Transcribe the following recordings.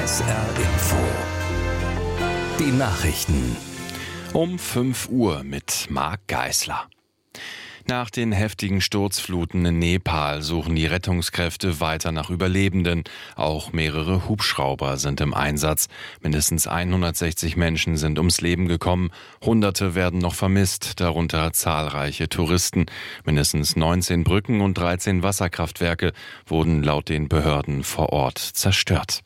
SR Info. Die Nachrichten. Um 5 Uhr mit Marc Geisler. Nach den heftigen Sturzfluten in Nepal suchen die Rettungskräfte weiter nach Überlebenden. Auch mehrere Hubschrauber sind im Einsatz. Mindestens 160 Menschen sind ums Leben gekommen. Hunderte werden noch vermisst, darunter zahlreiche Touristen. Mindestens 19 Brücken und 13 Wasserkraftwerke wurden laut den Behörden vor Ort zerstört.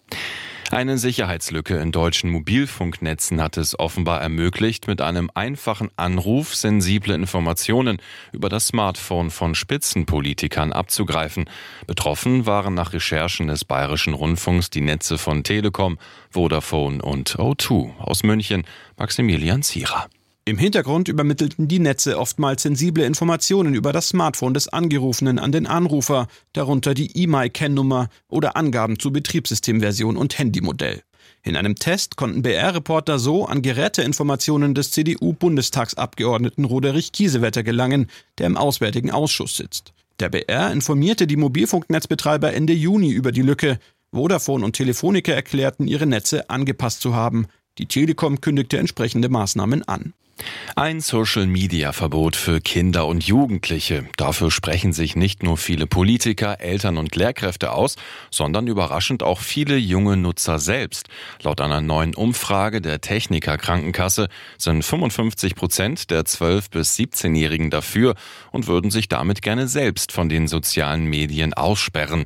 Eine Sicherheitslücke in deutschen Mobilfunknetzen hat es offenbar ermöglicht, mit einem einfachen Anruf sensible Informationen über das Smartphone von Spitzenpolitikern abzugreifen. Betroffen waren nach Recherchen des Bayerischen Rundfunks die Netze von Telekom, Vodafone und O2. Aus München, Maximilian Zierer. Im Hintergrund übermittelten die Netze oftmals sensible Informationen über das Smartphone des Angerufenen an den Anrufer, darunter die IMEI-Kennnummer oder Angaben zu Betriebssystemversion und Handymodell. In einem Test konnten BR-Reporter so an Geräteinformationen des CDU-Bundestagsabgeordneten Roderich Kiesewetter gelangen, der im Auswärtigen Ausschuss sitzt. Der BR informierte die Mobilfunknetzbetreiber Ende Juni über die Lücke. Vodafone und Telefonica erklärten, ihre Netze angepasst zu haben. Die Telekom kündigte entsprechende Maßnahmen an. Ein Social-Media-Verbot für Kinder und Jugendliche. Dafür sprechen sich nicht nur viele Politiker, Eltern und Lehrkräfte aus, sondern überraschend auch viele junge Nutzer selbst. Laut einer neuen Umfrage der Techniker Krankenkasse sind 55% der 12- bis 17-Jährigen dafür und würden sich damit gerne selbst von den sozialen Medien aussperren.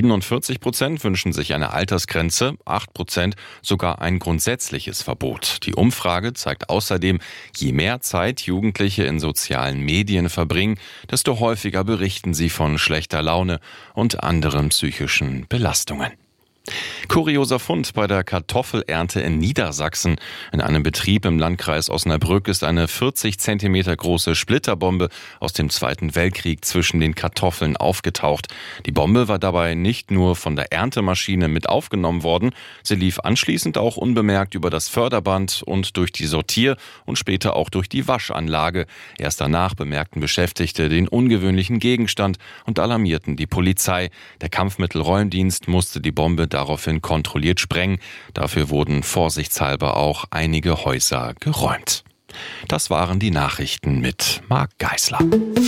47% wünschen sich eine Altersgrenze, 8% sogar ein grundsätzliches Verbot. Die Umfrage zeigt außerdem, je mehr Zeit Jugendliche in sozialen Medien verbringen, desto häufiger berichten sie von schlechter Laune und anderen psychischen Belastungen. Kurioser Fund bei der Kartoffelernte in Niedersachsen. In einem Betrieb im Landkreis Osnabrück ist eine 40 Zentimeter große Splitterbombe aus dem Zweiten Weltkrieg zwischen den Kartoffeln aufgetaucht. Die Bombe war dabei nicht nur von der Erntemaschine mit aufgenommen worden, sie lief anschließend auch unbemerkt über das Förderband und durch die Sortier- und später auch durch die Waschanlage. Erst danach bemerkten Beschäftigte den ungewöhnlichen Gegenstand und alarmierten die Polizei. Der Kampfmittelräumdienst musste die Bombe daraufhin kontrolliert sprengen. Dafür wurden vorsichtshalber auch einige Häuser geräumt. Das waren die Nachrichten mit Marc Geisler.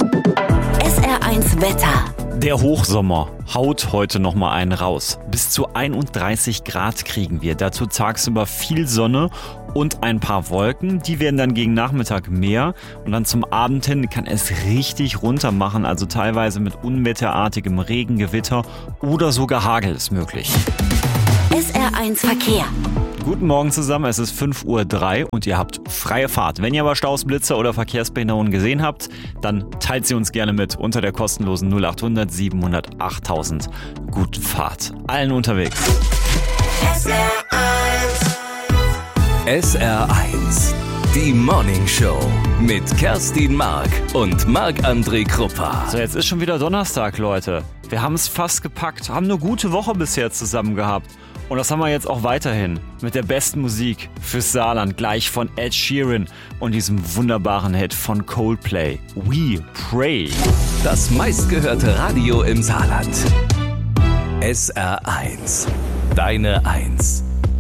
SR1 Wetter. Der Hochsommer haut heute nochmal einen raus. Bis zu 31 Grad kriegen wir. Dazu tagsüber viel Sonne und ein paar Wolken. Die werden dann gegen Nachmittag mehr. Und dann zum Abend hin kann es richtig runter machen. Also teilweise mit unwetterartigem Regen, Gewitter oder sogar Hagel ist möglich. SR1 Verkehr. Guten Morgen zusammen, es ist 5:03 Uhr und ihr habt freie Fahrt. Wenn ihr aber Staus, Blitzer oder Verkehrsbehinderungen gesehen habt, dann teilt sie uns gerne mit unter der kostenlosen 0800 700 8000. Gute Fahrt. Allen unterwegs. SR1, die Morning Show mit Kerstin Mark und Marc-André Kruppa. So, jetzt ist schon wieder Donnerstag, Leute. Wir haben es fast gepackt, haben eine gute Woche bisher zusammen gehabt. Und das haben wir jetzt auch weiterhin mit der besten Musik fürs Saarland, gleich von Ed Sheeran und diesem wunderbaren Hit von Coldplay, We Pray. Das meistgehörte Radio im Saarland. SR1, deine Eins.